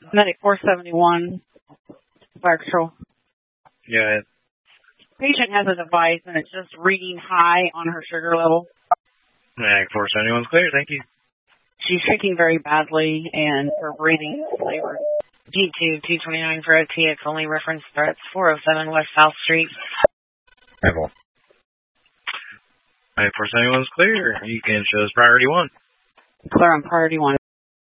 Medic 471, Fire Control. Yeah. Patient has a device and it's just reading high on her sugar level. Medic 471's clear, thank you. She's shaking very badly and her breathing is labored. G2 229 for OTX, only reference threats, 407 West South Street. Apple. Medic 471's clear. You can show us priority 1. Clear on priority 1.